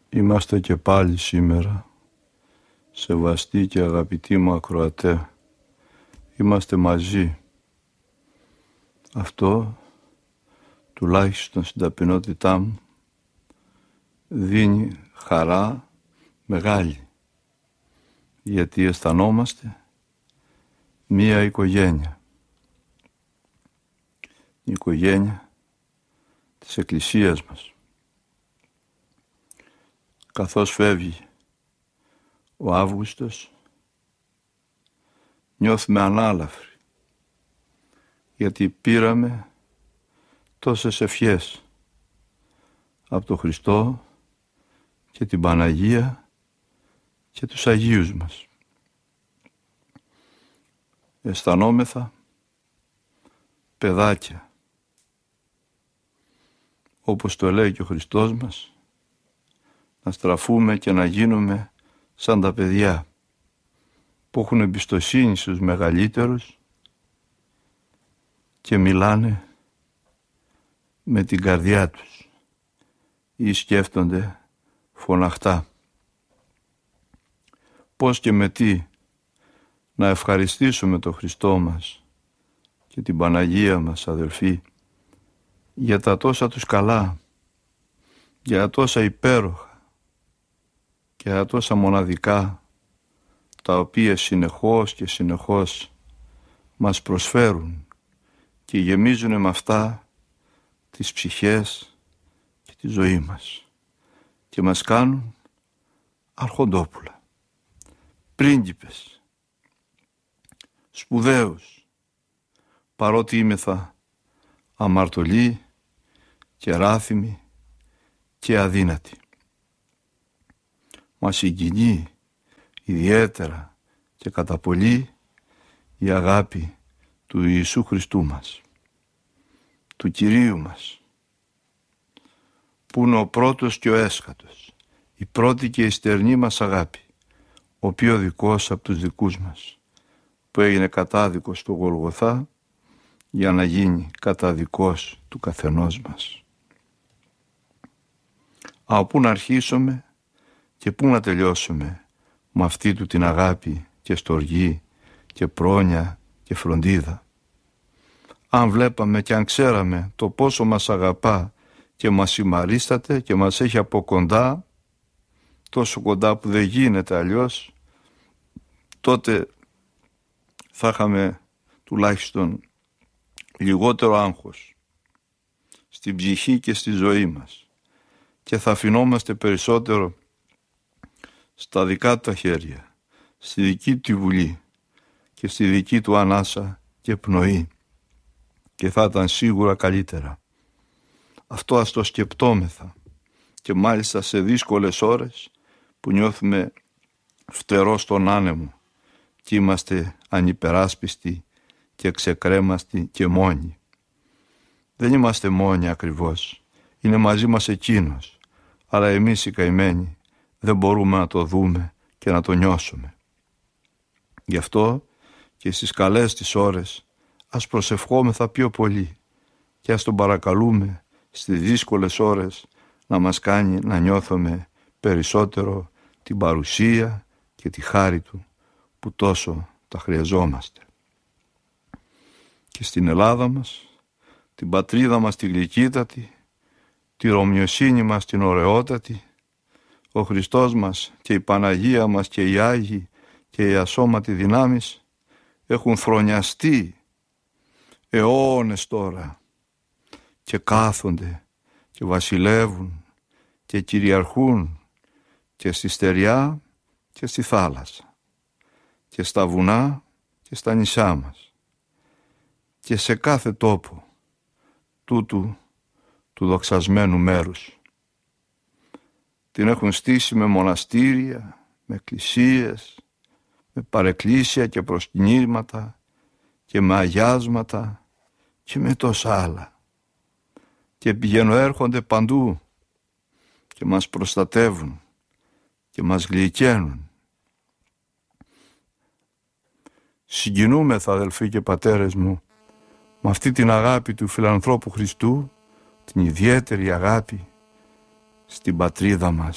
Είμαστε και πάλι σήμερα, σεβαστοί και αγαπητοί μου ακροατέ. Είμαστε μαζί. Αυτό, τουλάχιστον στην ταπεινότητά μου, δίνει χαρά μεγάλη. Γιατί αισθανόμαστε μία οικογένεια. Η οικογένεια της Εκκλησίας μας. Καθώς φεύγει ο Αύγουστος, νιώθουμε ανάλαφροι, γιατί πήραμε τόσες ευχές από τον Χριστό και την Παναγία και τους Αγίους μας. Αισθανόμεθα παιδάκια, όπως το λέει και ο Χριστός μας, να στραφούμε και να γίνουμε σαν τα παιδιά που έχουν εμπιστοσύνη στους μεγαλύτερους και μιλάνε με την καρδιά τους ή σκέφτονται φωναχτά. Πώς και με τι να ευχαριστήσουμε τον Χριστό μας και την Παναγία μας, αδελφοί, για τα τόσα τους καλά, για τα τόσα υπέροχα και τα τόσα μοναδικά, τα οποία συνεχώς και συνεχώς μας προσφέρουν και γεμίζουν με αυτά τις ψυχές και τη ζωή μας και μας κάνουν αρχοντόπουλα, πρίγκιπες, σπουδαίους, παρότι είμεθα αμαρτωλοί και ράθυμοι και αδύνατοι. Μας συγκινεί ιδιαίτερα και κατά πολύ η αγάπη του Ιησού Χριστού μας, του Κυρίου μας, που είναι ο πρώτος και ο έσχατος, η πρώτη και η στερνή μας αγάπη, ο πιο δικός από τους δικούς μας, που έγινε κατάδικος στο Γολγοθά για να γίνει καταδικός του καθενός μας. Από πού να αρχίσουμε και πού να τελειώσουμε με αυτή του την αγάπη και στοργή και πρόνοια και φροντίδα. Αν βλέπαμε και αν ξέραμε το πόσο μας αγαπά και μας συμμαρίσταται και μας έχει από κοντά, τόσο κοντά που δεν γίνεται αλλιώς, τότε θα είχαμε τουλάχιστον λιγότερο άγχος στην ψυχή και στη ζωή μας και θα αφινόμαστε περισσότερο στα δικά του τα χέρια, στη δική του βουλή και στη δική του ανάσα και πνοή, και θα ήταν σίγουρα καλύτερα. Αυτό ας το σκεπτόμεθα, και μάλιστα σε δύσκολες ώρες που νιώθουμε φτερό στον άνεμο και είμαστε ανυπεράσπιστοι και ξεκρέμαστοι και μόνοι. Δεν είμαστε μόνοι ακριβώς, είναι μαζί μας εκείνος, αλλά εμείς οι καημένοι δεν μπορούμε να το δούμε και να το νιώσουμε. Γι' αυτό και στις καλές τις ώρες ας προσευχόμεθα πιο πολύ και ας τον παρακαλούμε στις δύσκολες ώρες να μας κάνει να νιώθουμε περισσότερο την παρουσία και τη χάρη του που τόσο τα χρειαζόμαστε. Και στην Ελλάδα μας, την πατρίδα μας τη γλυκύτατη, τη ρωμιοσύνη μας την ωραιότατη, ο Χριστός μας και η Παναγία μας και οι Άγιοι και οι ασώματοι δυνάμεις έχουν φρονιαστεί αιώνες τώρα και κάθονται και βασιλεύουν και κυριαρχούν και στη στεριά και στη θάλασσα και στα βουνά και στα νησιά μας και σε κάθε τόπο τούτου του δοξασμένου μέρους. Την έχουν στήσει με μοναστήρια, με εκκλησίες, με παρεκκλήσια και προσκυνήματα και με αγιάσματα και με τόσα άλλα. Και πηγαίνουν έρχονται παντού και μας προστατεύουν και μας γλυκαίνουν. Συγκινούμεθα, αδελφοί και πατέρες μου, με αυτή την αγάπη του φιλανθρώπου Χριστού, την ιδιαίτερη αγάπη στην πατρίδα μας,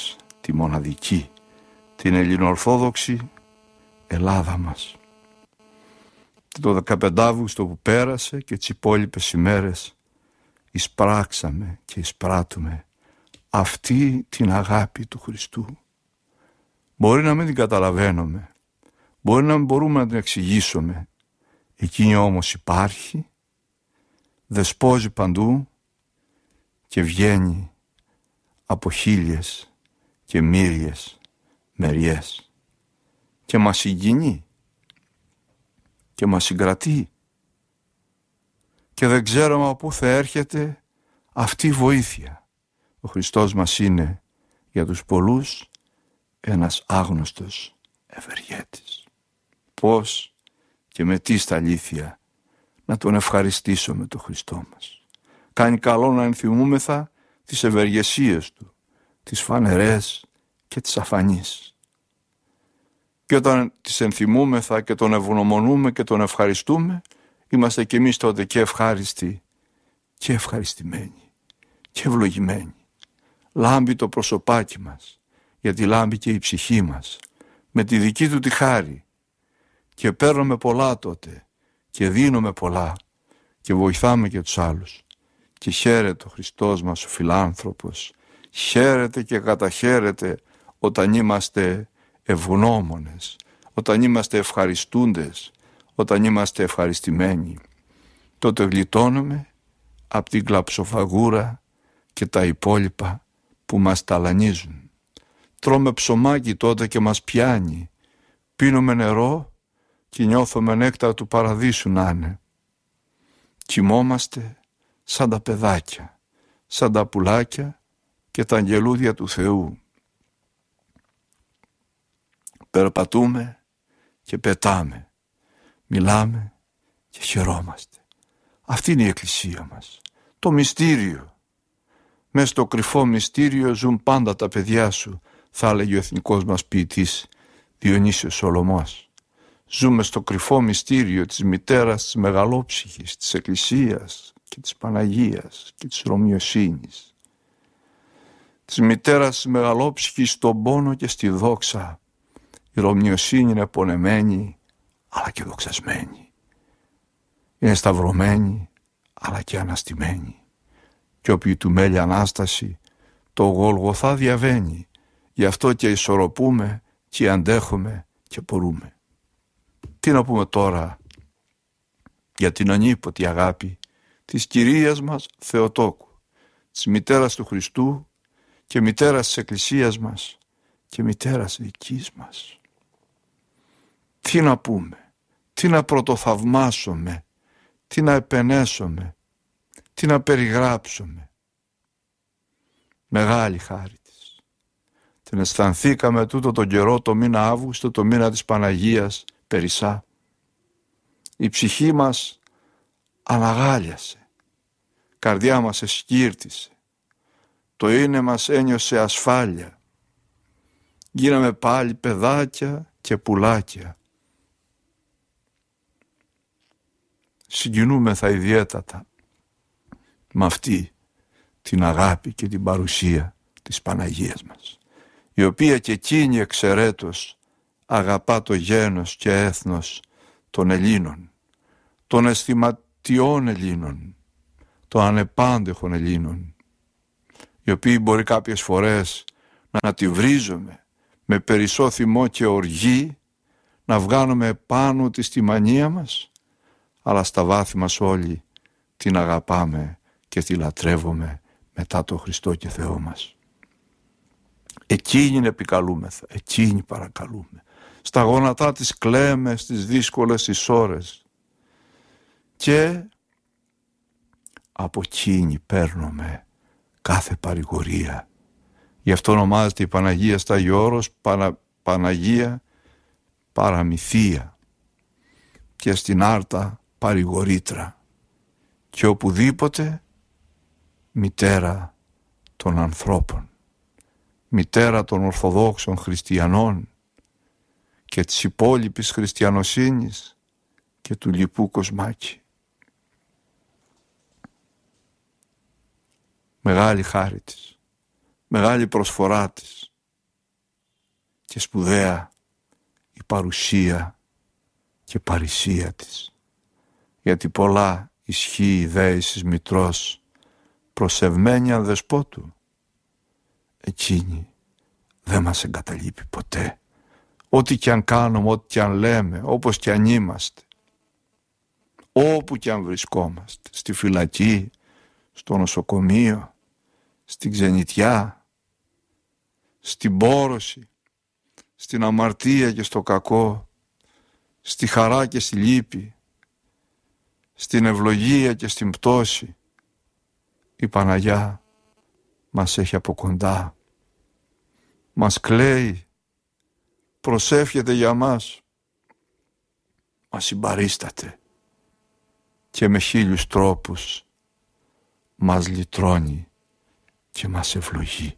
τη μοναδική, την ελληνοορθόδοξη Ελλάδα μας. Το 15 Αύγουστο που πέρασε και τις υπόλοιπες ημέρες εισπράξαμε και εισπράττουμε αυτή την αγάπη του Χριστού. Μπορεί να μην την καταλαβαίνουμε, μπορεί να μην μπορούμε να την εξηγήσουμε, εκείνη όμως υπάρχει, δεσπόζει παντού και βγαίνει από χίλιες και μύριες μεριές και μας συγκινεί και μας συγκρατεί και δεν ξέρουμε από πού θα έρχεται αυτή η βοήθεια. Ο Χριστός μας είναι για τους πολλούς ένας άγνωστος ευεργέτης. Πώς και με τι στα αλήθεια να τον ευχαριστήσουμε τον Χριστό μας. Κάνει καλό να ενθυμούμεθα τις ευεργεσίες του, τις φανερές και τις αφανείς. Και όταν τις ενθυμούμεθα και τον ευγνωμονούμε και τον ευχαριστούμε, είμαστε κι εμείς τότε και ευχάριστοι και ευχαριστημένοι και ευλογημένοι. Λάμπει το προσωπάκι μας, γιατί λάμπει και η ψυχή μας, με τη δική του τη χάρη. Και παίρνουμε πολλά τότε και δίνουμε πολλά και βοηθάμε και τους άλλους. Και χαίρεται ο Χριστός μας ο φιλάνθρωπος, χαίρεται και καταχαίρεται όταν είμαστε ευγνώμονες, όταν είμαστε ευχαριστούντες, όταν είμαστε ευχαριστημένοι. Τότε γλιτώνουμε από την κλαψοφαγούρα και τα υπόλοιπα που μας ταλανίζουν. Τρώμε ψωμάκι τότε και μας πιάνει, πίνουμε νερό και νιώθουμε νέκταρ του παραδείσου να είναι. Κοιμόμαστε σαν τα παιδάκια, σαν τα πουλάκια και τα αγγελούδια του Θεού. Περπατούμε και πετάμε, μιλάμε και χαιρόμαστε. Αυτή είναι η Εκκλησία μας, το μυστήριο. Μες στο κρυφό μυστήριο ζουν πάντα τα παιδιά σου, θα έλεγε ο εθνικός μας ποιητής Διονύσιος Σολωμός. Ζούμε στο κρυφό μυστήριο της μητέρας της μεγαλόψυχης, της Εκκλησίας και της Παναγίας και της Ρωμιοσύνης. Της μητέρας της μεγαλόψυχης στον πόνο και στη δόξα. Η Ρωμιοσύνη είναι πονεμένη αλλά και δοξασμένη. Είναι σταυρωμένη αλλά και αναστημένη. Και όποιοι του μέλει Ανάσταση το Γολγοθά διαβαίνει. Γι' αυτό και ισορροπούμε και αντέχουμε και μπορούμε. Τι να πούμε τώρα για την ανίποτη αγάπη της Κυρίας μας Θεοτόκου, της μητέρας του Χριστού και μητέρας της Εκκλησίας μας και μητέρας δικής μας. Τι να πούμε, τι να πρωτοθαυμάσουμε, τι να επενέσουμε, τι να περιγράψουμε. Μεγάλη χάρη της. Την αισθανθήκαμε τούτο τον καιρό, το μήνα Αύγουστο, το μήνα της Παναγίας Περισσά. Η ψυχή μας αναγάλιασε, καρδιά μας εσκύρτησε, το είναι μας ένιωσε ασφάλεια. Γίναμε πάλι παιδάκια και πουλάκια. Συγκινούμεθα ιδιαίτατα με αυτή την αγάπη και την παρουσία της Παναγίας μας, η οποία και εκείνη εξαιρέτως αγαπά το γένος και έθνος των Ελλήνων, των αισθηματιών Ελλήνων, των ανεπάντεχων Ελλήνων, οι οποίοι μπορεί κάποιες φορές να τη βρίζουμε με περισσό θυμό και οργή, να βγάνουμε πάνω της τη μανία μας, αλλά στα βάθη μας όλοι την αγαπάμε και τη λατρεύουμε μετά το Χριστό και Θεό μας. Εκείνη επικαλούμεθα, εκείνη παρακαλούμε. Στα γόνατά της κλαίμε στις δύσκολες τις ώρες και από εκείνη παίρνουμε κάθε παρηγορία. Γι' αυτό ονομάζεται η Παναγία στα Όρος Παναγία Παραμυθία και στην Άρτα παρηγορήτρα και οπουδήποτε μητέρα των ανθρώπων, μητέρα των Ορθοδόξων Χριστιανών και της υπόλοιπης χριστιανοσύνης και του λοιπού κοσμάκι. Μεγάλη χάρη της, μεγάλη προσφορά της, και σπουδαία η παρουσία και παρησία της, γιατί πολλά ισχύει η δέησης μητρός προσευμένη αν δεσπότου. Εκείνη δεν μας εγκαταλείπει ποτέ, ό,τι κι αν κάνουμε, ό,τι κι αν λέμε, όπως κι αν είμαστε, όπου κι αν βρισκόμαστε, στη φυλακή, στο νοσοκομείο, στην ξενιτιά, στην πόρωση, στην αμαρτία και στο κακό, στη χαρά και στη λύπη, στην ευλογία και στην πτώση. Η Παναγιά μας έχει από κοντά, μας κλαίει, προσεύχεται για μας, μας συμπαρίσταται και με 1000 τρόπους μας λυτρώνει και μας ευλογεί.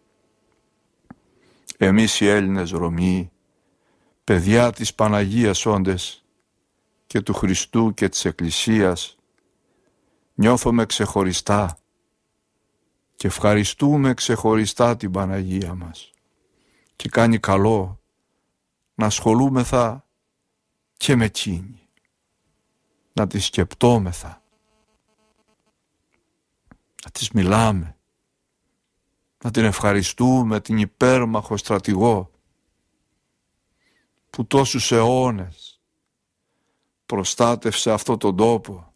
Εμείς οι Έλληνες Ρωμιοί, παιδιά της Παναγίας όντες και του Χριστού και της Εκκλησίας, νιώθουμε ξεχωριστά και ευχαριστούμε ξεχωριστά την Παναγία μας, και κάνει καλό να ασχολούμεθα και με εκείνη, να τη σκεπτόμεθα, να της μιλάμε, να την ευχαριστούμε, την υπέρμαχο στρατηγό που τόσους αιώνες προστάτευσε αυτό τον τόπο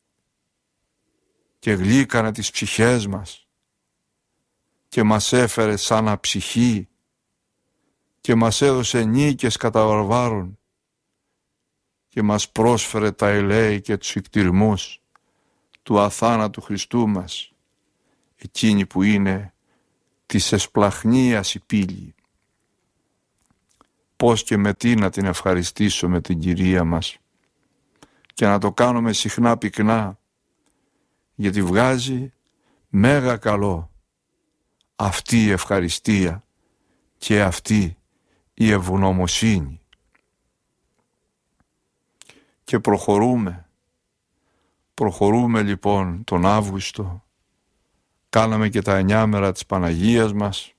και γλύκανε τις ψυχές μας και μας έφερε σαν αψυχή και μας έδωσε νίκες κατά βαρβάρων και μας πρόσφερε τα ελέη και τους ικτηρμούς του αθάνατου Χριστού μας, εκείνη που είναι της εσπλαχνίας η πύλη. Πώς και με τι να την ευχαριστήσουμε την Κυρία μας και να το κάνουμε συχνά πυκνά, γιατί βγάζει μέγα καλό αυτή η ευχαριστία και αυτή η ευγνωμοσύνη. Και προχωρούμε λοιπόν τον Αύγουστο, κάναμε και τα 9 μέρα της Παναγίας μας.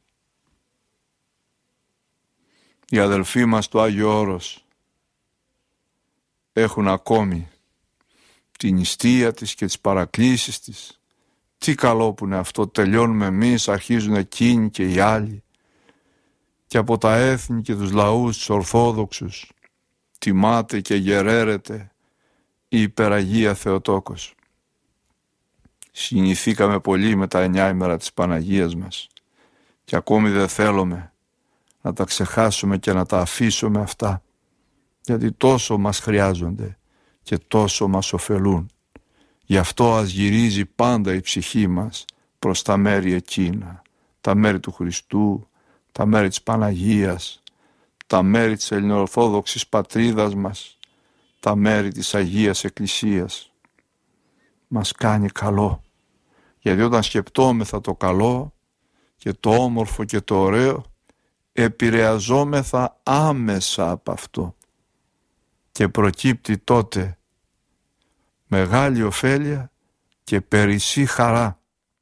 Οι αδελφοί μας του Άγιο Όρος έχουν ακόμη την νηστεία της και τις παρακλήσεις της. Τι καλό που είναι αυτό, τελειώνουμε εμείς, αρχίζουν εκείνοι και οι άλλοι, και από τα έθνη και τους λαούς τους Ορθόδοξους τιμάται και γεραίρεται η υπεραγία Θεοτόκος. Συνηθήκαμε πολύ με τα 9 ημέρα της Παναγίας μας και ακόμη δεν θέλουμε να τα ξεχάσουμε και να τα αφήσουμε αυτά, γιατί τόσο μας χρειάζονται και τόσο μας ωφελούν. Γι' αυτό ας γυρίζει πάντα η ψυχή μας προς τα μέρη εκείνα, τα μέρη του Χριστού, τα μέρη της Παναγίας, τα μέρη της ελληνοορθόδοξης πατρίδας μας, τα μέρη της Αγίας Εκκλησίας. Μας κάνει καλό, γιατί όταν σκεπτόμεθα το καλό και το όμορφο και το ωραίο, επηρεαζόμεθα άμεσα από αυτό και προκύπτει τότε μεγάλη ωφέλεια και περισσή χαρά.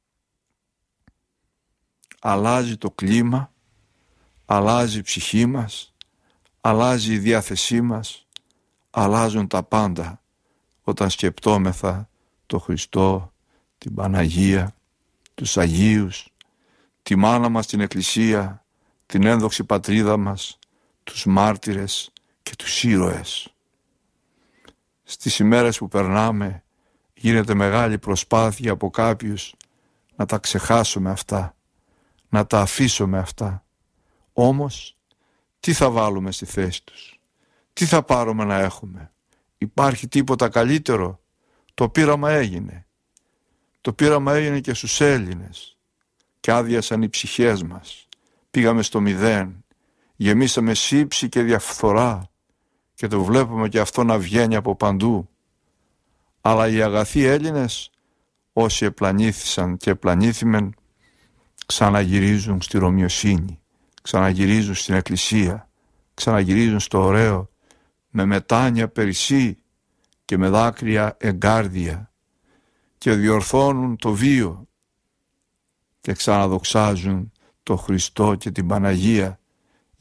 Αλλάζει το κλίμα, αλλάζει η ψυχή μας, αλλάζει η διάθεσή μας, αλλάζουν τα πάντα όταν σκεπτόμεθα το Χριστό, την Παναγία, τους Αγίους, τη μάνα μας την Εκκλησία, την ένδοξη πατρίδα μας, τους μάρτυρες και τους ήρωες. Στις ημέρες που περνάμε γίνεται μεγάλη προσπάθεια από κάποιους να τα ξεχάσουμε αυτά, να τα αφήσουμε αυτά. Όμως τι θα βάλουμε στη θέση τους, τι θα πάρουμε να έχουμε? Υπάρχει τίποτα καλύτερο? Το πείραμα έγινε. Το πείραμα έγινε και στους Έλληνες και άδειασαν οι ψυχές μας. Πήγαμε στο 0, γεμίσαμε σύψη και διαφθορά και το βλέπουμε και αυτό να βγαίνει από παντού. Αλλά οι αγαθοί Έλληνες, όσοι επλανήθησαν και επλανήθημεν, ξαναγυρίζουν στη Ρωμιοσύνη, ξαναγυρίζουν στην Εκκλησία, ξαναγυρίζουν στο ωραίο, με μετάνοια περισσή και με δάκρυα εγκάρδια, και διορθώνουν το βίο και ξαναδοξάζουν το Χριστό και την Παναγία,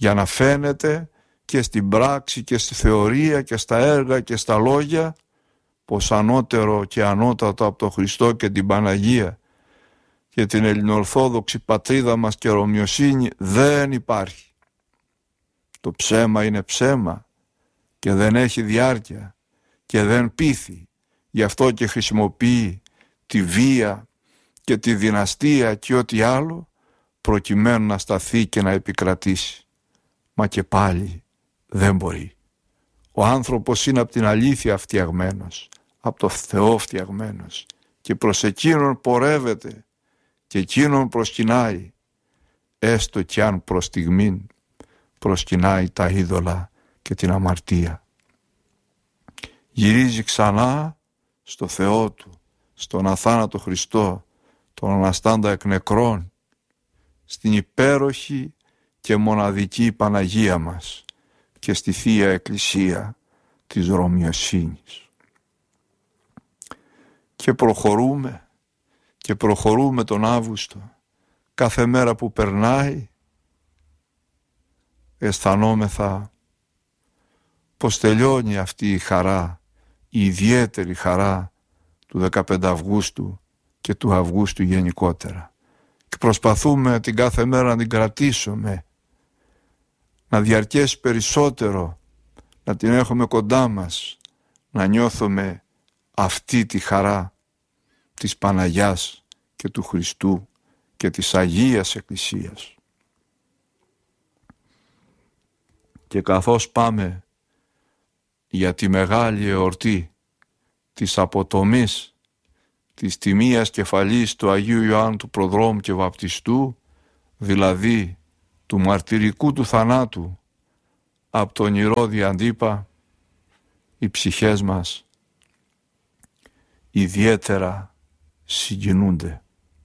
για να φαίνεται και στην πράξη και στη θεωρία και στα έργα και στα λόγια πως ανώτερο και ανώτατο από τον Χριστό και την Παναγία και την ελληνοορθόδοξη πατρίδα μας και ρωμιοσύνη δεν υπάρχει. Το ψέμα είναι ψέμα και δεν έχει διάρκεια και δεν πείθει. Γι' αυτό και χρησιμοποιεί τη βία και τη δυναστεία και ό,τι άλλο προκειμένου να σταθεί και να επικρατήσει. Μα και πάλι δεν μπορεί. Ο άνθρωπος είναι από την αλήθεια φτιαγμένος, από το Θεό φτιαγμένος και προς εκείνον πορεύεται και εκείνον προσκυνάει, έστω κι αν προς στιγμήν προσκυνάει τα είδωλα και την αμαρτία. Γυρίζει ξανά στο Θεό του, στον αθάνατο Χριστό, τον αναστάντα εκ νεκρών, στην υπέροχη και μοναδική Παναγία μας και στη Θεία Εκκλησία της Ρωμιοσύνης. Και προχωρούμε τον Αύγουστο. Κάθε μέρα που περνάει αισθανόμεθα πως τελειώνει αυτή η χαρά, η ιδιαίτερη χαρά του 15 Αυγούστου και του Αυγούστου γενικότερα. Και προσπαθούμε την κάθε μέρα να την κρατήσουμε, να διαρκέσει περισσότερο, να την έχουμε κοντά μας, να νιώθουμε αυτή τη χαρά της Παναγιάς και του Χριστού και της Αγίας Εκκλησίας. Και καθώς πάμε για τη μεγάλη εορτή της αποτομής της τιμίας κεφαλής του Αγίου Ιωάννου του Προδρόμου και Βαπτιστού, δηλαδή του μαρτυρικού του θανάτου από τον Ηρώδη Αντίπα, οι ψυχές μας ιδιαίτερα συγκινούνται.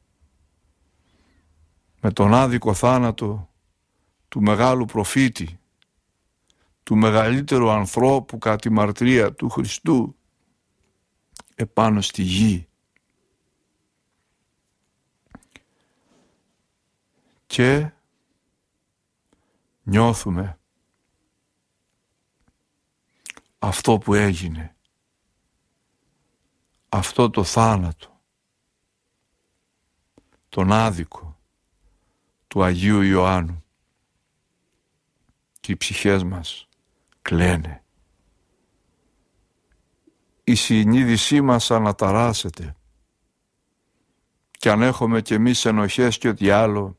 Με τον άδικο θάνατο του μεγάλου προφήτη, του μεγαλύτερου ανθρώπου κατά τη μαρτυρία του Χριστού επάνω στη γη. Και νιώθουμε αυτό που έγινε, αυτό το θάνατο, τον άδικο του Αγίου Ιωάννου, και οι ψυχές μας κλαίνε. Η συνείδησή μας αναταράσσεται και αν έχουμε κι εμείς ενοχές και ό,τι άλλο,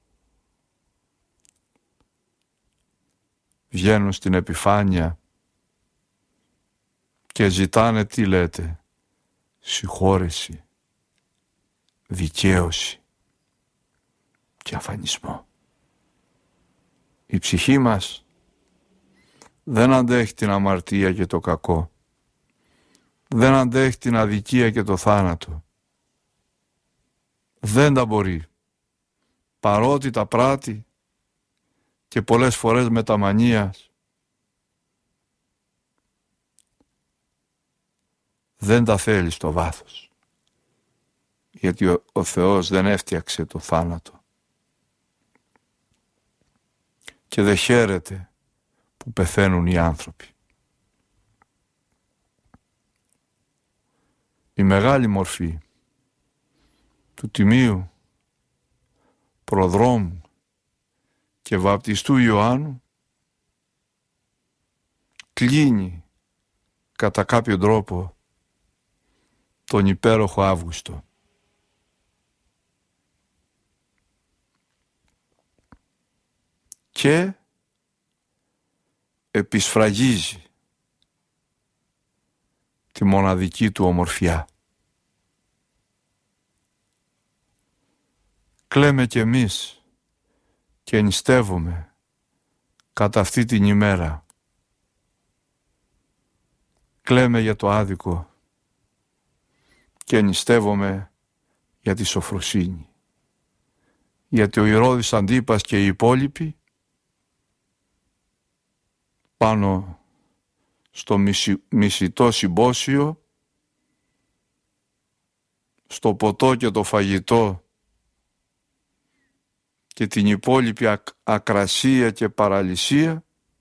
βγαίνουν στην επιφάνεια και ζητάνε, τι λέτε, συγχώρεση, δικαίωση και αφανισμό. Η ψυχή μας δεν αντέχει την αμαρτία και το κακό, δεν αντέχει την αδικία και το θάνατο. Δεν τα μπορεί, παρότι τα πράττει και πολλές φορές με τα μανίας. Δεν τα θέλει στο βάθος, γιατί ο Θεός δεν έφτιαξε το θάνατο και δεν χαίρεται που πεθαίνουν οι άνθρωποι. Η μεγάλη μορφή του Τιμίου Προδρόμου και Βαπτιστού Ιωάννου κλείνει κατά κάποιο τρόπο τον υπέροχο Αύγουστο. Και επισφραγίζει τη μοναδική του ομορφιά. Κλαίμε κι εμείς και νηστεύουμε κατά αυτή την ημέρα. Κλαίμε για το άδικο και νηστεύουμε για τη σοφροσύνη. Γιατί ο Ηρώδης Αντίπας και οι υπόλοιποι πάνω στο μισητό συμπόσιο, στο ποτό και το φαγητό και την υπόλοιπη ακρασία και παραλυσία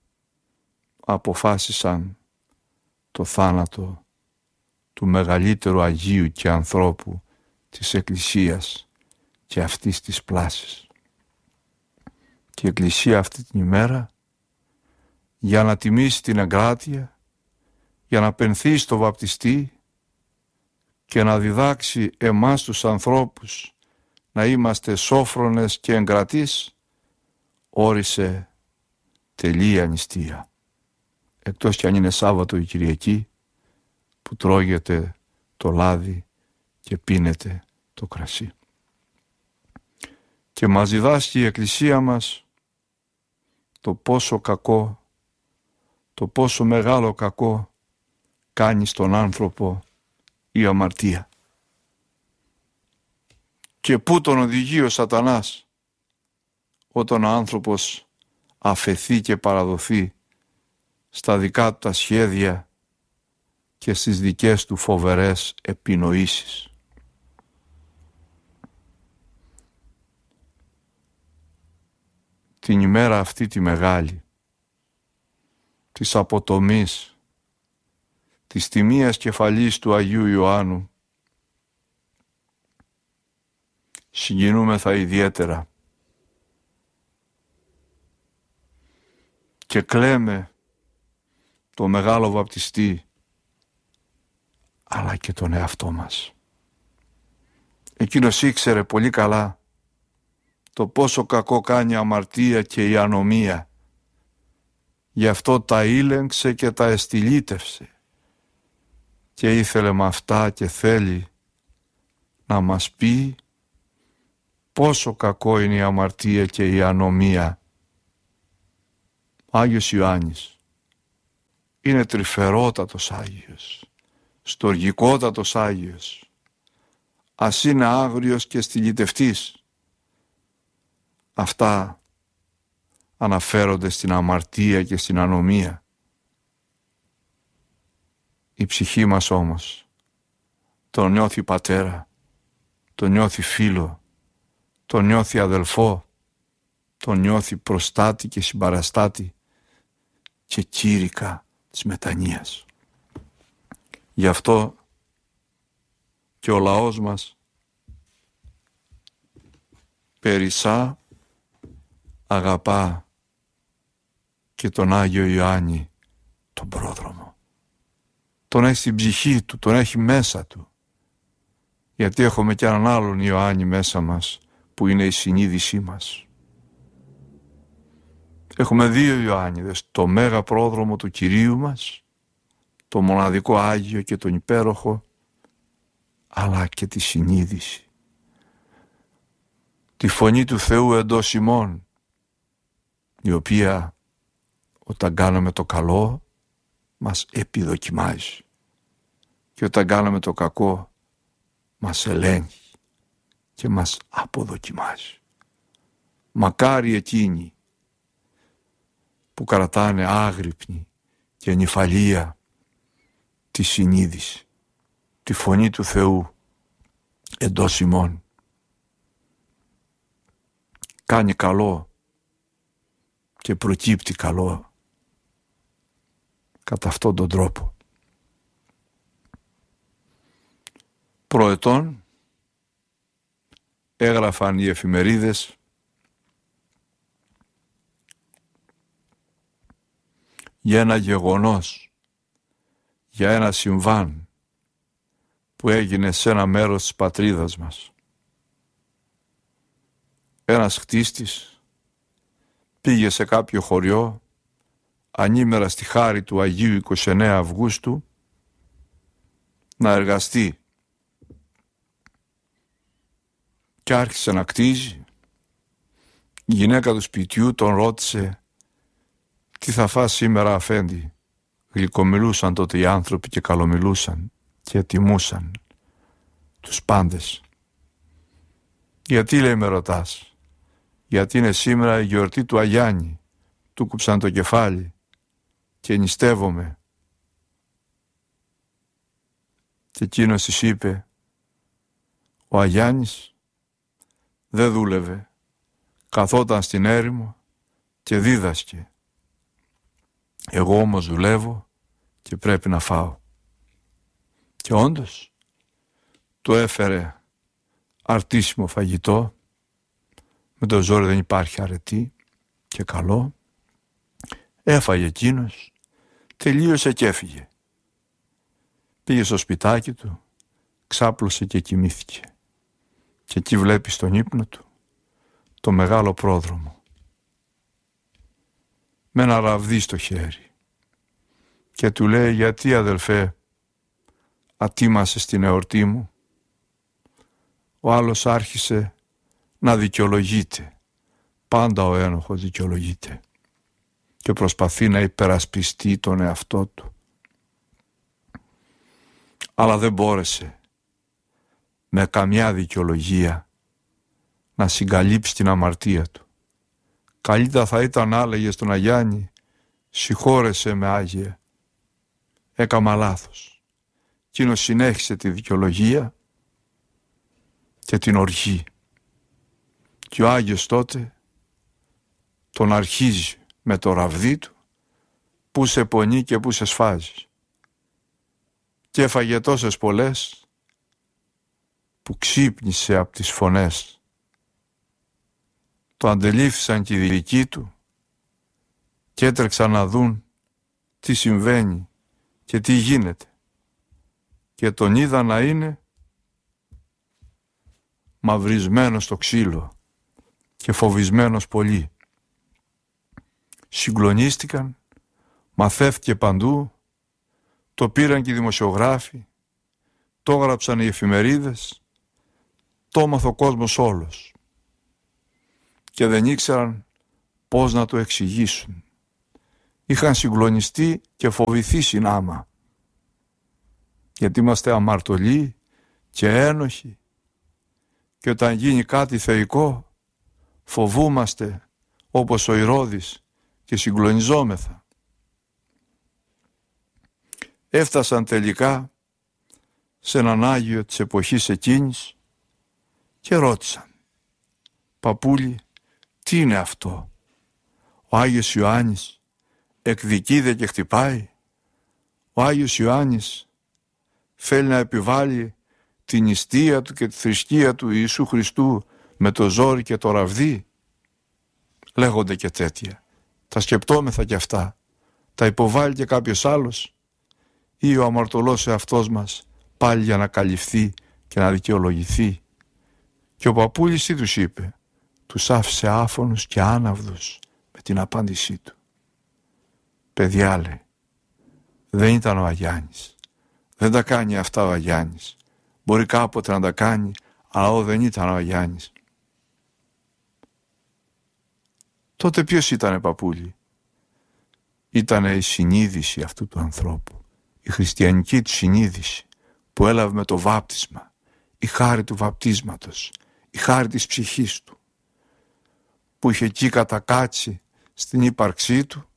αποφάσισαν το θάνατο του μεγαλύτερου Αγίου και ανθρώπου της Εκκλησίας και αυτής της πλάσης. Και η Εκκλησία αυτή την ημέρα, για να τιμήσει την εγκράτεια, για να πενθεί στο βαπτιστή και να διδάξει εμάς τους ανθρώπους να είμαστε σόφρονες και εγκρατείς, όρισε τελεία νηστεία. Εκτός κι αν είναι Σάββατο ή Κυριακή, που τρώγεται το λάδι και πίνεται το κρασί. Και μας διδάσκει η Εκκλησία μας το πόσο κακό, το πόσο μεγάλο κακό κάνει στον άνθρωπο η αμαρτία. Και πού τον οδηγεί ο Σατανάς όταν ο άνθρωπος αφεθεί και παραδοθεί στα δικά του τα σχέδια και στις δικές του φοβερές επινοήσεις. Την ημέρα αυτή τη μεγάλη, της αποτομής, της τιμίας κεφαλής του Αγίου Ιωάννου, συγκινούμεθα ιδιαίτερα και κλαίμε το μεγάλο βαπτιστή, αλλά και τον εαυτό μας. Εκείνος ήξερε πολύ καλά το πόσο κακό κάνει η αμαρτία και η ανομία. Γι' αυτό τα ήλεγξε και τα εστιλίτευσε και ήθελε με αυτά και θέλει να μας πει πόσο κακό είναι η αμαρτία και η ανομία. Άγιος Ιωάννης είναι τρυφερότατος Άγιος, στοργικότατος Άγιος, ας είναι άγριος και στυλιτευτής. Αυτά αναφέρονται στην αμαρτία και στην ανομία. Η ψυχή μας όμως τον νιώθει πατέρα, τον νιώθει φίλο, τον νιώθει αδελφό, τον νιώθει προστάτη και συμπαραστάτη και κήρυκα της μετανοίας. Γι' αυτό και ο λαός μας περισσά αγαπά και τον Άγιο Ιωάννη τον πρόδρομο. Τον έχει στην ψυχή του, τον έχει μέσα του. Γιατί έχουμε και έναν άλλον Ιωάννη μέσα μας που είναι η συνείδησή μας. Έχουμε δύο Ιωάννηδες, το μέγα πρόδρομο του Κυρίου μας, το μοναδικό Άγιο και τον υπέροχο, αλλά και τη συνείδηση. Τη φωνή του Θεού εντός ημών, η οποία όταν κάνουμε το καλό μας επιδοκιμάζει και όταν κάνουμε το κακό μας ελέγχει και μας αποδοκιμάζει. Μακάρι εκείνοι που κρατάνε άγρυπνη και νυφαλία τη συνείδηση, τη φωνή του Θεού εντός ημών. Κάνει καλό και προκύπτει καλό κατά αυτόν τον τρόπο. Προετών έγραφαν οι εφημερίδες για ένα γεγονός, για ένα συμβάν που έγινε σε ένα μέρος της πατρίδας μας. Ένας χτίστης πήγε σε κάποιο χωριό ανήμερα στη χάρη του Αγίου 29 Αυγούστου να εργαστεί και άρχισε να κτίζει. Η γυναίκα του σπιτιού τον ρώτησε «Τι θα φας σήμερα, αφέντη?» Γλυκομιλούσαν τότε οι άνθρωποι και καλομιλούσαν και τιμούσαν τους πάντες. «Γιατί, λέει, με ρωτάς?» «Γιατί είναι σήμερα η γιορτή του Αγιάννη. Του κούψαν το κεφάλι και νηστεύομαι». Και εκείνος της είπε «Ο Αγιάννης δεν δούλευε, καθόταν στην έρημο και δίδασκε. Εγώ όμως δουλεύω και πρέπει να φάω. Και όντως του έφερε αρτίσιμο φαγητό, με το ζόρι δεν υπάρχει αρετή και καλό. Έφαγε εκείνος, τελείωσε και έφυγε. Πήγε στο σπιτάκι του, ξάπλωσε και κοιμήθηκε. Και εκεί βλέπει στον ύπνο του το μεγάλο πρόδρομο με ένα ραβδί στο χέρι και του λέει, γιατί αδελφέ ατίμασες την εορτή μου? Ο άλλος άρχισε να δικαιολογείται. Πάντα ο ένοχος δικαιολογείται και προσπαθεί να υπερασπιστεί τον εαυτό του, αλλά δεν μπόρεσε με καμιά δικαιολογία να συγκαλύψει την αμαρτία του. Καλύτερα θα ήταν να έλεγε στον Αγιάννη, συγχώρεσέ με Άγιε, έκαμα λάθος. Εκείνος συνέχισε τη δικαιολογία και την οργή. Και ο Άγιος τότε τον αρχίζει με το ραβδί του, που σε πονεί και που σε σφάζει. Και έφαγε τόσες πολλές που ξύπνησε από τις φωνές. Το αντελήφθησαν και οι δικοί του και έτρεξαν να δουν τι συμβαίνει και τι γίνεται. Και τον είδα να είναι μαυρισμένος στο ξύλο και φοβισμένος πολύ. Συγκλονίστηκαν, μαθεύτηκε παντού, το πήραν και οι δημοσιογράφοι, το έγραψαν οι εφημερίδες, το έμαθε ο κόσμος όλος. Και δεν ήξεραν πώς να το εξηγήσουν. Είχαν συγκλονιστεί και φοβηθεί συνάμα. Γιατί είμαστε αμαρτωλοί και ένοχοι και όταν γίνει κάτι θεϊκό φοβούμαστε όπως ο Ηρώδης και συγκλονιζόμεθα. Έφτασαν τελικά σε έναν Άγιο της εποχής εκείνης και ρώτησαν, παππούλη, τι είναι αυτό? Ο Άγιος Ιωάννης εκδικείται και χτυπάει? Ο Άγιος Ιωάννης θέλει να επιβάλλει την νηστεία του και τη θρησκεία του Ιησού Χριστού με το ζόρι και το ραβδί? Λέγονται και τέτοια. Τα σκεπτόμεθα και αυτά. Τα υποβάλλει και κάποιος άλλος ή ο αμαρτωλός εαυτός μας πάλι για να καλυφθεί και να δικαιολογηθεί? Και ο παππούλης τι τους είπε? Τους άφησε άφωνους και άναυδους με την απάντησή του. Παιδιά, λέει, δεν ήταν ο Αγιάννης. Δεν τα κάνει αυτά ο Αγιάννης. Μπορεί κάποτε να τα κάνει, αλλά δεν ήταν ο Αγιάννης. Τότε ποιος ήτανε, παππούλη? Ήτανε η συνείδηση αυτού του ανθρώπου, η χριστιανική του συνείδηση που έλαβε με το βάπτισμα, η χάρη του βαπτίσματος, η χάρη της ψυχής του, που είχε εκεί κατακάτσει στην ύπαρξή του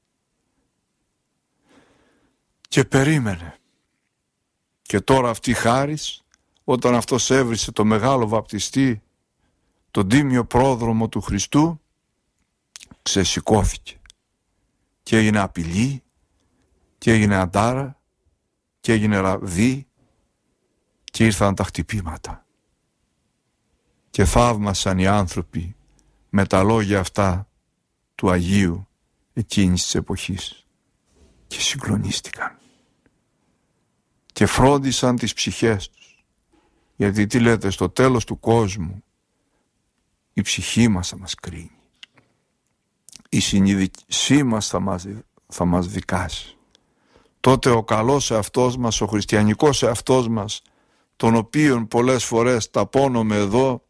και περίμενε. Και τώρα αυτή η χάρις, όταν αυτός έβρισε το μεγάλο βαπτιστή, τον τίμιο πρόδρομο του Χριστού, ξεσηκώθηκε και έγινε απειλή και έγινε αντάρα και έγινε ραβδί και ήρθαν τα χτυπήματα και θαύμασαν οι άνθρωποι με τα λόγια αυτά του Αγίου εκείνης της εποχής και συγκλονίστηκαν και φρόντισαν τις ψυχές τους, γιατί τι λέτε, στο τέλος του κόσμου η ψυχή μας θα μας κρίνει, η συνείδησή μας θα μας δικάσει. Τότε ο καλός εαυτός μας, ο χριστιανικός εαυτός μας, τον οποίον πολλές φορές ταπώνουμε εδώ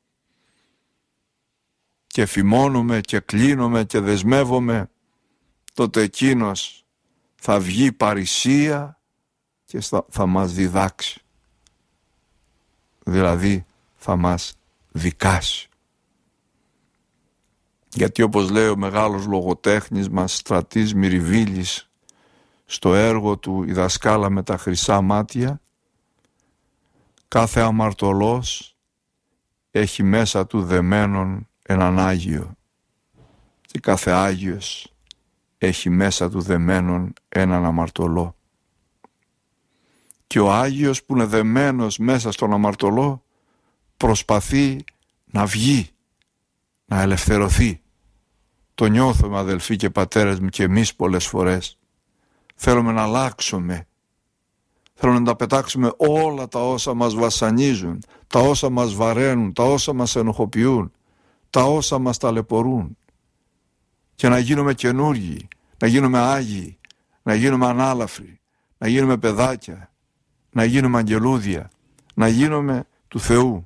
και φημώνουμε και κλείνουμε και δεσμεύομαι, τότε εκείνος θα βγει παρησία και θα μας διδάξει. Δηλαδή θα μας δικάσει. Γιατί όπως λέει ο μεγάλος λογοτέχνης μας Στρατής Μυριβίλης στο έργο του «Η δασκάλα με τα χρυσά μάτια», κάθε αμαρτωλός έχει μέσα του δεμένον έναν Άγιο και κάθε Άγιος έχει μέσα του δεμένον έναν αμαρτωλό. Και ο Άγιος που είναι δεμένος μέσα στον αμαρτωλό προσπαθεί να βγει, να ελευθερωθεί. Το νιώθουμε, αδελφοί και πατέρες μου, και εμείς πολλές φορές. Θέλουμε να αλλάξουμε. Θέλουμε να τα πετάξουμε όλα τα όσα μας βασανίζουν, τα όσα μας βαραίνουν, τα όσα μας ενοχοποιούν, τα όσα μας ταλαιπωρούν. Και να γίνουμε καινούργοι, να γίνουμε άγιοι, να γίνουμε ανάλαφροι, να γίνουμε παιδάκια, να γίνουμε αγγελούδια, να γίνουμε του Θεού.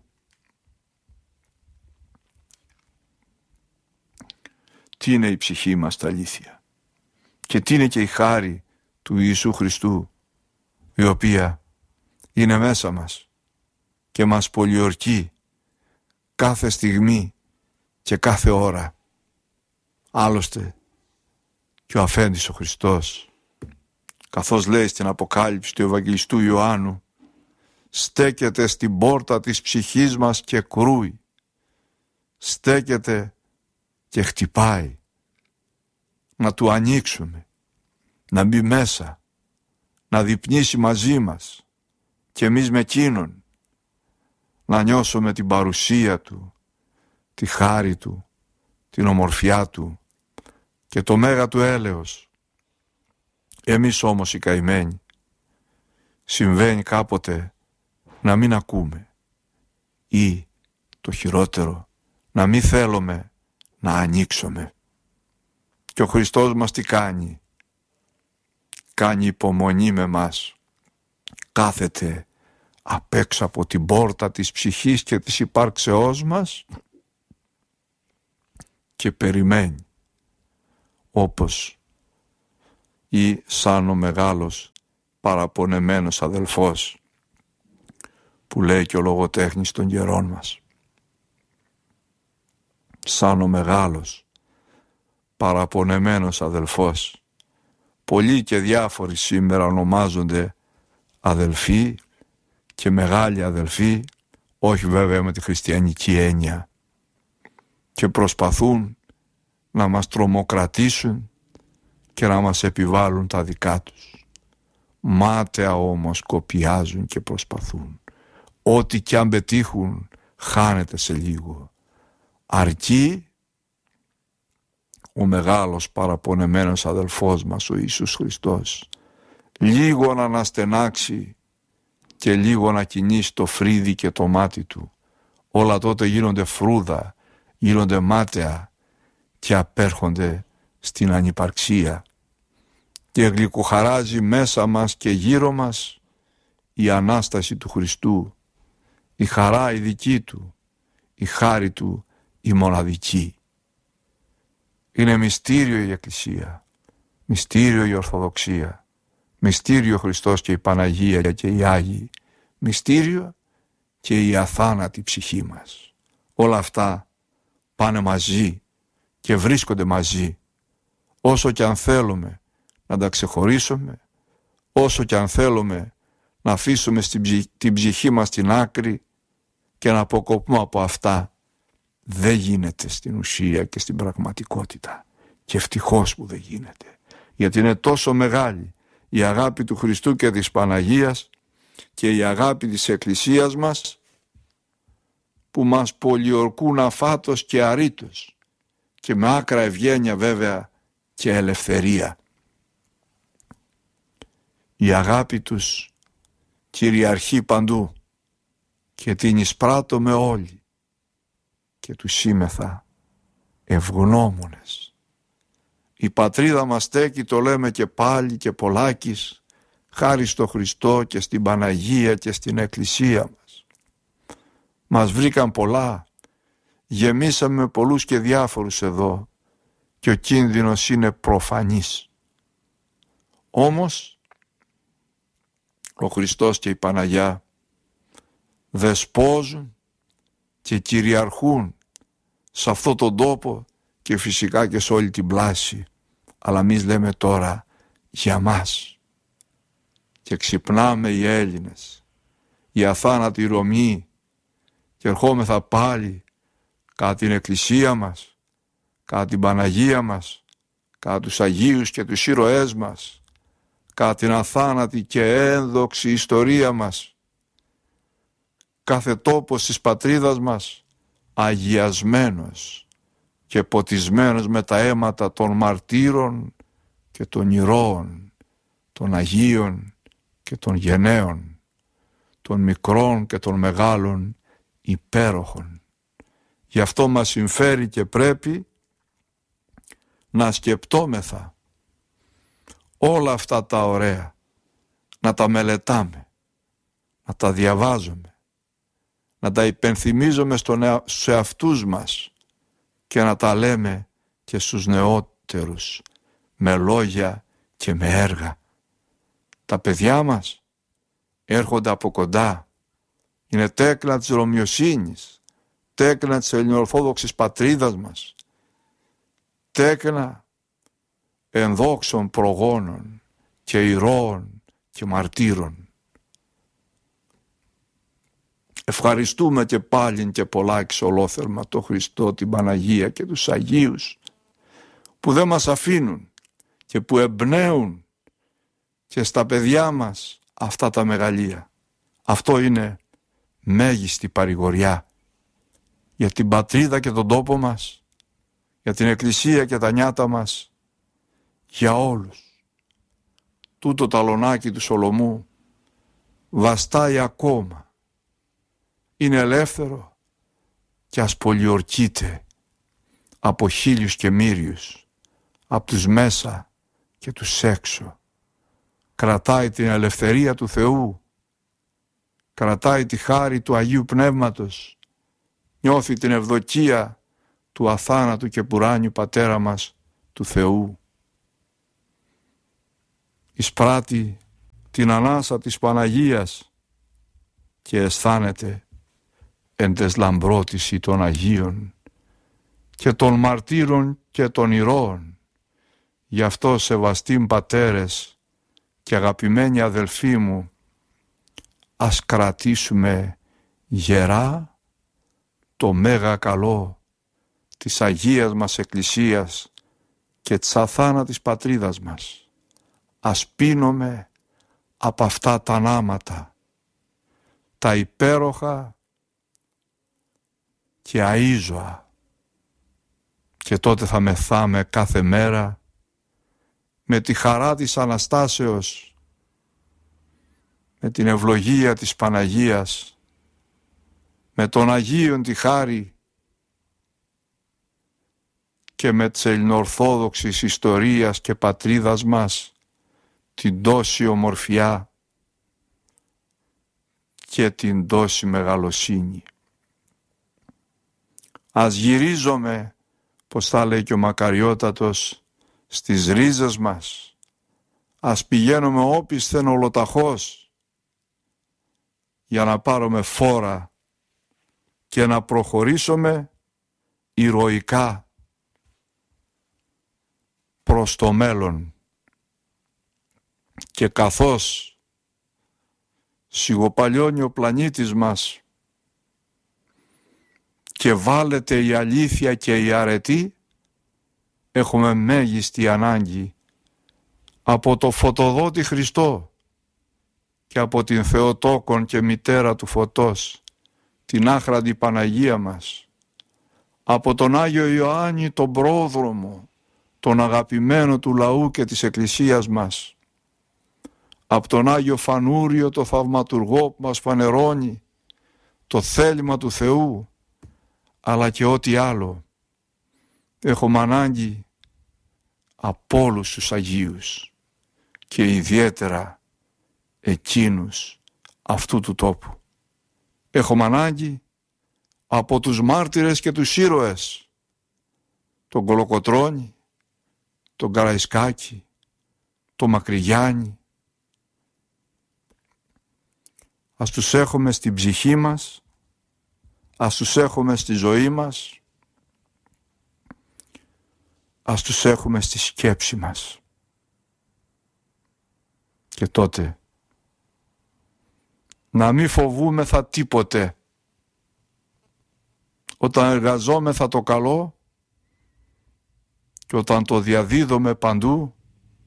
Τι είναι η ψυχή μας τα αλήθεια και τι είναι και η χάρη του Ιησού Χριστού, η οποία είναι μέσα μας και μας πολιορκεί κάθε στιγμή και κάθε ώρα. Άλλωστε και ο αφέντης ο Χριστός, καθώς λέει στην Αποκάλυψη του Ευαγγελιστού Ιωάννου, στέκεται στην πόρτα της ψυχής μας και κρούει. Στέκεται και χτυπάει. Να του ανοίξουμε, να μπει μέσα, να διπνήσει μαζί μας και εμείς με εκείνον, να νιώσουμε την παρουσία του, τη χάρη του, την ομορφιά του και το μέγα του έλεος. Εμείς όμως οι καημένοι συμβαίνει κάποτε να μην ακούμε ή το χειρότερο να μην θέλουμε να ανοίξουμε. Και ο Χριστός μας τι κάνει? Κάνει υπομονή με μας. Κάθεται απ' έξω από την πόρτα της ψυχής και της υπάρξεώς μας και περιμένει, όπως ή σαν ο μεγάλος παραπονεμένος αδελφός που λέει και ο λογοτέχνης των καιρών μας. Σαν ο μεγάλος παραπονεμένος αδελφός. Πολλοί και διάφοροι σήμερα ονομάζονται αδελφοί και μεγάλοι αδελφοί, όχι βέβαια με τη χριστιανική έννοια, και προσπαθούν να μας τρομοκρατήσουν και να μας επιβάλλουν τα δικά τους. Μάταια όμως κοπιάζουν και προσπαθούν. Ό,τι κι αν πετύχουν χάνεται σε λίγο. Αρκεί ο μεγάλος παραπονεμένος αδελφός μας, ο Ιησούς Χριστός, λίγο να αναστενάξει και λίγο να κινήσει το φρύδι και το μάτι του. Όλα τότε γίνονται φρούδα, γίνονται μάταια και απέρχονται στην ανυπαρξία. Και γλυκοχαράζει μέσα μας και γύρω μας η Ανάσταση του Χριστού, η χαρά η δική του, η χάρη του η μοναδική. Είναι μυστήριο η Εκκλησία, μυστήριο η Ορθοδοξία, μυστήριο ο Χριστός και η Παναγία και οι Άγιοι, μυστήριο και η αθάνατη ψυχή μας. Όλα αυτά πάνε μαζί και βρίσκονται μαζί, όσο και αν θέλουμε να τα ξεχωρίσουμε, όσο και αν θέλουμε να αφήσουμε την ψυχή μας στην άκρη και να αποκοπούμε από αυτά, δεν γίνεται στην ουσία και στην πραγματικότητα. Και ευτυχώς που δεν γίνεται, γιατί είναι τόσο μεγάλη η αγάπη του Χριστού και της Παναγίας και η αγάπη της Εκκλησίας μας, που μας πολιορκούν αφάτως και αρήτως και με άκρα ευγένεια βέβαια και ελευθερία. Η αγάπη τους κυριαρχεί παντού και την εισπράττω με όλοι και τους σήμεθα ευγνώμονες. Η πατρίδα μας στέκει, το λέμε και πάλι και πολλάκις, χάρη στο Χριστό και στην Παναγία και στην Εκκλησία μας. Μας βρήκαν πολλά, γεμίσαμε πολλούς και διάφορους εδώ και ο κίνδυνος είναι προφανής. Όμως ο Χριστός και η Παναγιά δεσπόζουν και κυριαρχούν σε αυτό τον τόπο και φυσικά και σε όλη την πλάση. Αλλά εμείς λέμε τώρα για μας. Και ξυπνάμε οι Έλληνες, οι αθάνατοι Ρωμοί, και ερχόμεθα πάλι κατά την Εκκλησία μας, κατά την Παναγία μας, κατά τους Αγίους και τους ήρωές μας, κατά την αθάνατη και ένδοξη ιστορία μας, κάθε τόπος της πατρίδας μας αγιασμένος και ποτισμένος με τα αίματα των μαρτύρων και των ηρώων, των Αγίων και των γενναίων, των μικρών και των μεγάλων υπέροχων. Γι' αυτό μας συμφέρει και πρέπει να σκεπτόμεθα όλα αυτά τα ωραία, να τα μελετάμε, να τα διαβάζουμε, να τα υπενθυμίζουμε στους εαυτούς μας και να τα λέμε και στους νεότερους με λόγια και με έργα. Τα παιδιά μας έρχονται από κοντά, είναι τέκνα της Ρωμιοσύνης, τέκνα της ελληνοορθόδοξης πατρίδας μας, τέκνα ενδόξων προγόνων και ηρώων και μαρτύρων. Ευχαριστούμε και πάλιν και πολλάκις ολόθερμα το Χριστό, την Παναγία και τους Αγίους που δεν μας αφήνουν και που εμπνέουν και στα παιδιά μας αυτά τα μεγαλεία. Αυτό είναι μέγιστη παρηγοριά για την πατρίδα και τον τόπο μας, για την Εκκλησία και τα νιάτα μας, για όλους. Τούτο ταλονάκι του Σολομού βαστάει ακόμα. Είναι ελεύθερο και ας πολιορκείται από χίλιους και μύριους, από τους μέσα και τους έξω. Κρατάει την ελευθερία του Θεού, κρατάει τη χάρη του Αγίου Πνεύματος, νιώθει την ευδοκία του αθάνατου και πουράνιου Πατέρα μας του Θεού. Εισπράττει την ανάσα της Παναγίας και αισθάνεται εν τες λαμπρότηση των Αγίων και των μαρτύρων και των ηρώων. Γι' αυτό, σεβαστοί πατέρες και αγαπημένοι αδελφοί μου, ας κρατήσουμε γερά το μέγα καλό της Αγίας μας Εκκλησίας και της αθάνατης πατρίδας μας. Ας πίνουμε από αυτά τα νάματα, τα υπέροχα και αΐζωα, και τότε θα μεθάμε κάθε μέρα με τη χαρά της Αναστάσεως, με την ευλογία της Παναγίας, με τον Αγίον τη χάρη και με της ελληνοορθόδοξης ιστορίας και πατρίδας μας την τόση ομορφιά και την τόση μεγαλοσύνη. Ας γυρίζομαι, πως θα λέει και ο Μακαριότατος, στις ρίζες μας. Ας πηγαίνουμε όπισθεν ολοταχώς για να πάρουμε φόρα και να προχωρήσουμε ηρωικά προς το μέλλον. Και καθώς σιγοπαλιώνει ο πλανήτης μας και βάλετε η αλήθεια και η αρετή, έχουμε μέγιστη ανάγκη από το φωτοδότη Χριστό και από την Θεοτόκον και μητέρα του φωτός, την άχραντη Παναγία μας, από τον Άγιο Ιωάννη τον πρόδρομο, τον αγαπημένο του λαού και της Εκκλησίας μας, από τον Άγιο Φανούριο το θαυματουργό που μας φανερώνει το θέλημα του Θεού, αλλά και ό,τι άλλο. Έχουμε ανάγκη από όλους τους Αγίους και ιδιαίτερα εκείνους αυτού του τόπου. Έχουμε ανάγκη από τους μάρτυρες και τους ήρωες, τον Κολοκοτρώνη, τον Καραϊσκάκη, τον Μακρυγιάννη. Ας τους έχουμε στην ψυχή μας, ας τους έχουμε στη ζωή μας, ας τους έχουμε στη σκέψη μας. Και τότε να μην φοβούμεθα τίποτε. Όταν εργαζόμεθα το καλό, και όταν το διαδίδουμε παντού,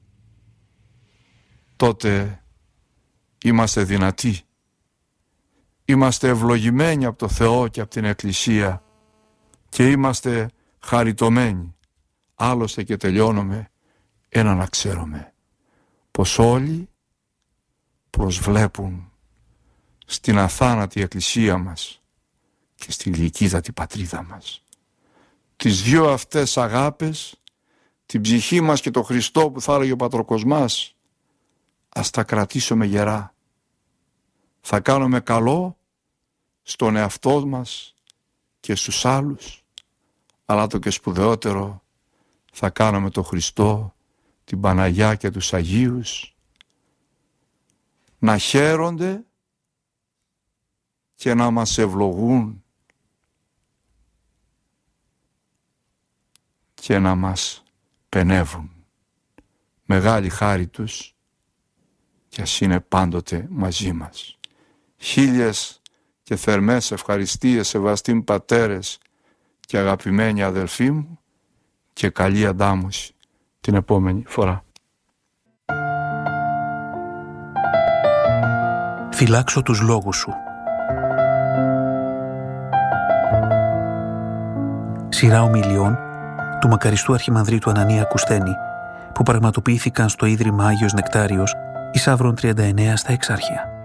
τότε είμαστε δυνατοί. Είμαστε ευλογημένοι από το Θεό και από την Εκκλησία και είμαστε χαριτωμένοι. Άλλωστε, και τελειώνουμε, ένα να ξέρουμε, πως όλοι προσβλέπουν στην αθάνατη Εκκλησία μας και στη γλυκύτατη πατρίδα μας. Τις δύο αυτές αγάπες, την ψυχή μας και το Χριστό που θα έλεγε ο Πατροκοσμάς, ας τα κρατήσουμε γερά. Θα κάνουμε καλό στον εαυτό μας και στους άλλους, αλλά το και σπουδαιότερο, θα κάνουμε το Χριστό, την Παναγιά και τους Αγίους να χαίρονται και να μας ευλογούν και να μας πενεύουν. Μεγάλη χάρη τους και ας είναι πάντοτε μαζί μας. Χίλιες και θερμές ευχαριστίες, σεβαστοί πατέρες και αγαπημένοι αδελφοί μου, και καλή αντάμωση την επόμενη φορά. Φυλάξω τους λόγους σου. Σειρά ομιλιών του μακαριστού Αρχιμανδρίτου Ανανία Κουστένη, που πραγματοποιήθηκαν στο Ίδρυμα Άγιος Νεκτάριος, Ισαύρων 39 στα Εξάρχεια.